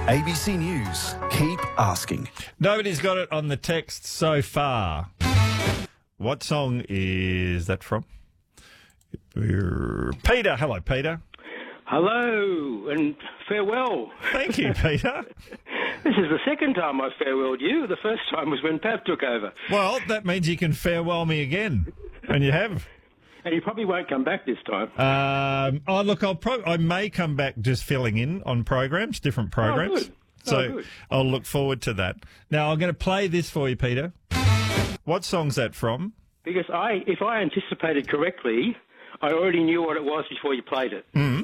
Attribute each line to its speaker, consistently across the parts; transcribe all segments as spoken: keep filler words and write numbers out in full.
Speaker 1: A B C News. Keep asking.
Speaker 2: Nobody's got it on the text so far. What song is that from? Peter. Hello, Peter.
Speaker 3: Hello and farewell.
Speaker 2: Thank you, Peter.
Speaker 3: This is the second time I've farewelled you. The first time was when Pav took over.
Speaker 2: Well, that means you can farewell me again. And you have.
Speaker 3: And you probably won't come back this time.
Speaker 2: Um, oh, look, I'll pro- I may come back just filling in on programs, different programs.
Speaker 3: Oh, good.
Speaker 2: So
Speaker 3: Oh, good.
Speaker 2: I'll look forward to that. Now, I'm going to play this for you, Peter. What song's that from?
Speaker 3: Because I, if I anticipated correctly, I already knew what it was before you played it.
Speaker 2: Mm.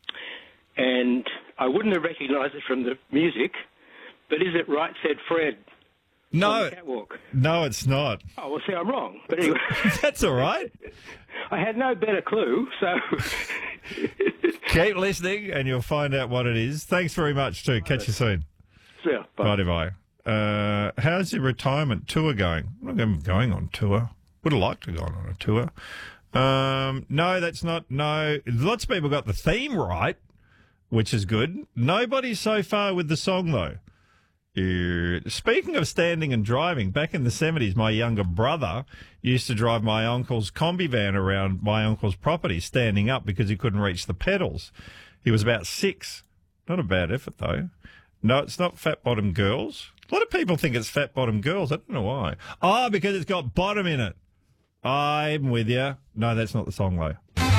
Speaker 3: And I wouldn't have recognised it from the music, but is it Right Said Fred? On
Speaker 2: No,
Speaker 3: the Catwalk?
Speaker 2: no, it's not.
Speaker 3: Oh, well, see, I'm wrong. But anyway,
Speaker 2: That's all right.
Speaker 3: I had no better clue, so...
Speaker 2: Keep listening and you'll find out what it is. Thanks very much, too. Catch you soon.
Speaker 3: yeah, bye.
Speaker 2: Bye bye. Uh, how's your retirement tour going? I'm not going on tour. Would have liked to go on a tour. Um, no, that's not. No, lots of people got the theme right, which is good. Nobody so far with the song, though. Uh, speaking of standing and driving, back in the seventies, my younger brother used to drive my uncle's combi van around my uncle's property standing up because he couldn't reach the pedals. He was about six. Not a bad effort, though. No, it's not Fat Bottom Girls. A lot of people think it's Fat Bottom Girls. I don't know why. Oh, because it's got bottom in it. I'm with you. No, that's not the song, though.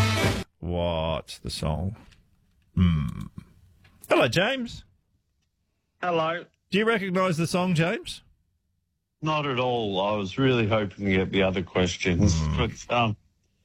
Speaker 2: What's the song? Hmm. Hello, James.
Speaker 4: Hello.
Speaker 2: Do you recognise the song, James?
Speaker 4: Not at all. I was really hoping to get the other questions, but um,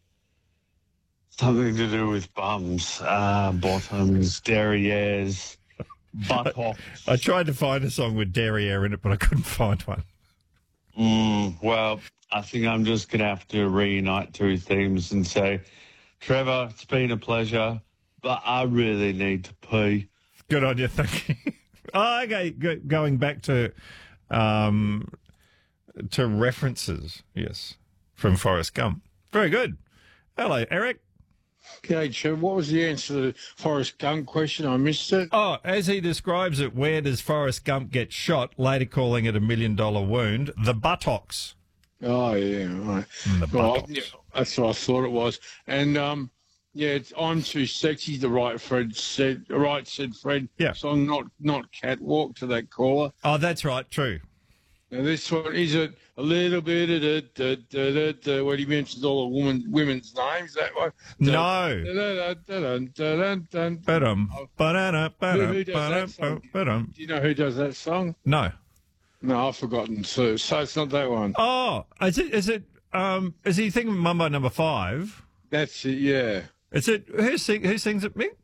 Speaker 4: something to do with bums, uh, bottoms, derrieres, buttocks.
Speaker 2: I tried to find a song with derriere in it, but I couldn't find one.
Speaker 4: Mm, well, I think I'm just going to have to reunite two themes and say, Trevor, it's been a pleasure, but I really need to pee.
Speaker 2: Good on you, thank you. Oh, okay, go, going back to um, to references, yes, from Forrest Gump. Very good. Hello, Eric.
Speaker 5: Okay, Trevor, what was the answer to the Forrest Gump question? I missed it.
Speaker 2: Oh, as he describes it, where does Forrest Gump get shot, later calling it a million-dollar wound? The buttocks.
Speaker 5: Oh, yeah, right.
Speaker 2: Mm, the
Speaker 5: Well,
Speaker 2: buttocks.
Speaker 5: yeah, that's what I thought it was. And, um, yeah, it's I'm Too Sexy, the right Fred said, right said Fred.
Speaker 2: Yeah.
Speaker 5: Song, not, not Catwalk to that caller.
Speaker 2: Oh, that's right, true.
Speaker 5: Now, this one, is it a little bit of the, the, the, the, the when he mentions all the woman, women's names, that one?
Speaker 2: No.
Speaker 5: Dun-dun-dun-dun-dun-dun.
Speaker 2: Ba-dum, ba-da-da, ba-dum,
Speaker 5: Who does that
Speaker 2: ba-dum,
Speaker 5: song?
Speaker 2: ba-dum.
Speaker 5: Do you know who does that song?
Speaker 2: No.
Speaker 5: No, I've forgotten too. So it's not that one.
Speaker 2: Oh, is it? Is it? Um, is he thinking Mumbo Number Five?
Speaker 5: That's it, yeah.
Speaker 2: Is it? Who sing? Who sings it? Mick?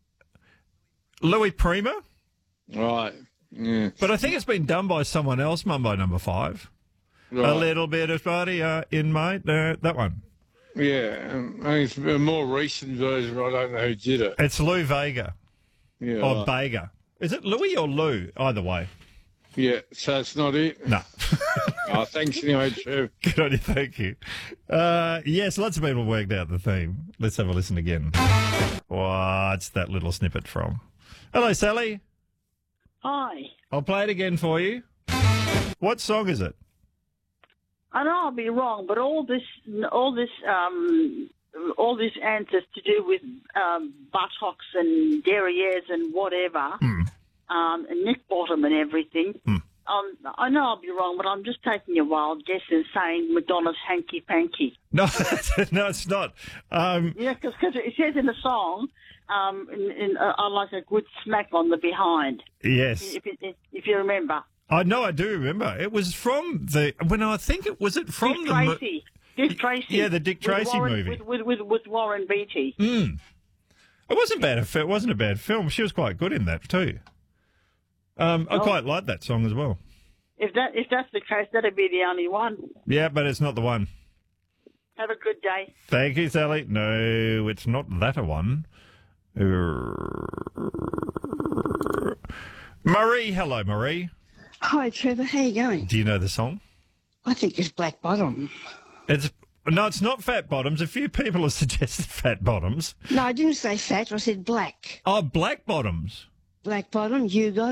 Speaker 2: Louis Prima.
Speaker 5: Right. Yeah.
Speaker 2: But I think it's been done by someone else. Mumbo Number Five.
Speaker 5: Right.
Speaker 2: A little bit of body uh, in my uh, that one.
Speaker 5: Yeah. Um, I think it's a more recent version. I don't know who did it.
Speaker 2: It's Lou Vega
Speaker 5: Yeah.
Speaker 2: or
Speaker 5: right.
Speaker 2: Vega. Is it Louis or Lou? Either way.
Speaker 5: Yeah. So it's not it.
Speaker 2: No.
Speaker 5: Oh, thanks anyway, Trev.
Speaker 2: Good on you. Thank you. Uh, yes, lots of people worked out the theme. Let's have a listen again. What's that little snippet from? Hello, Sally.
Speaker 6: Hi.
Speaker 2: I'll play it again for you. What song is it?
Speaker 6: I know I'll be wrong, but all this, all this, um, all these answers to do with um, buttocks and derrieres and whatever,
Speaker 2: Mm.
Speaker 6: um, and neck bottom and everything.
Speaker 2: Mm.
Speaker 6: Um, I know I'll be wrong, but I'm just taking a wild guess and saying Madonna's Hanky Panky.
Speaker 2: No, no, it's not. Um,
Speaker 6: Yeah, because it says in the song, um, in, in, uh, I like a good smack on the behind.
Speaker 2: yes.
Speaker 6: If, if, if you remember.
Speaker 2: I know, I do remember. It was from the, when I think it, was it from
Speaker 6: Dick
Speaker 2: the... mo-
Speaker 6: Tracy. Dick Tracy.
Speaker 2: Yeah, the Dick
Speaker 6: With
Speaker 2: Tracy
Speaker 6: Warren-
Speaker 2: movie.
Speaker 6: With, with, with, with Warren Beatty.
Speaker 2: Mm. It wasn't bad. It wasn't a bad film. She was quite good in that too. Um, I
Speaker 6: Oh.
Speaker 2: quite liked that song as well.
Speaker 6: If that if that's the case, that'd be the only one.
Speaker 2: Yeah, but it's not the one.
Speaker 6: Have a good day.
Speaker 2: Thank you, Sally. No, it's not that a one. Marie, hello, Marie.
Speaker 7: Hi, Trevor. How you going?
Speaker 2: Do you know the song?
Speaker 7: I think it's Black Bottom.
Speaker 2: It's no, it's not Fat Bottoms. A few people have suggested Fat Bottoms.
Speaker 7: No, I didn't say fat. I said black.
Speaker 2: Oh, Black Bottoms.
Speaker 7: Black Bottom, you got